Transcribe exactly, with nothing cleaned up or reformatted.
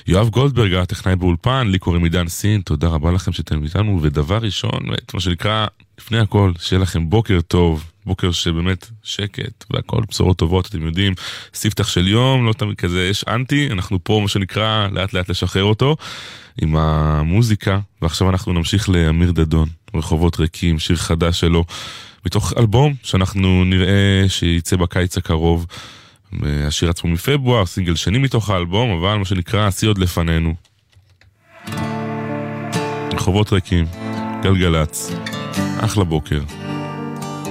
יואב גולדברג, הטכנאי באולפן, לי קוראים עידן סין, תודה רבה לכם שאתם איתנו, ודבר ראשון, מה שנקרא, לפני הכל, שיהיה לכם בוקר טוב, בוקר שבאמת שקט, והכל בשורות טובות, אתם יודעים, ספתח של יום, לא תמיד כזה, יש אנטי, אנחנו פה, מה שנקרא, לאט לאט לשחרר אותו, עם המוזיקה, ועכשיו אנחנו נמשיך לאמיר דדון, רחובות ריקים, שיר חדש שלו, מתוך אלבום שאנחנו נראה שיצא בקיץ הקרוב, השיר עצמו מפברואר, סינגל שני מתוך האלבום, אבל מה שנקרא, עשי עוד לפנינו. רחובות ריקים, גלגלץ, אחלה בוקר.